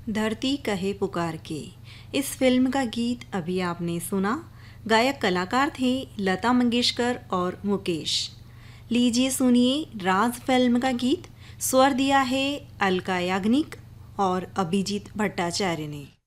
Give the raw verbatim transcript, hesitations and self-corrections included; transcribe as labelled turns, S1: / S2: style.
S1: धरती कहे पुकार के, इस फिल्म का गीत अभी आपने सुना। गायक कलाकार थे लता मंगेशकर और मुकेश। लीजिए सुनिए राज फिल्म का गीत। स्वर दिया है अलका याग्निक और अभिजीत भट्टाचार्य ने।